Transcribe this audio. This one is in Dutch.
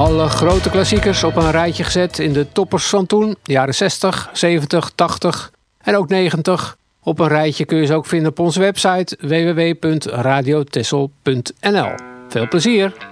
Alle grote klassiekers op een rijtje gezet in de toppers van toen. Jaren 60, 70, 80 en ook 90. Op een rijtje kun je ze ook vinden op onze website www.radiotessel.nl. Veel plezier!